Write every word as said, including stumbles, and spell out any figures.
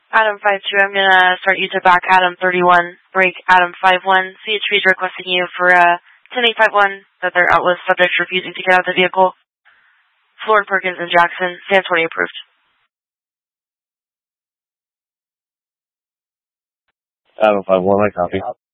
Adam five two, I'm going to start you to back Adam thirty-one, break Adam five one. C H P is requesting you for uh, ten eight five one that their outlist subjects refusing to get out of the vehicle. Floor and Perkins and Jackson, San twenty approved. Adam five one, I copy.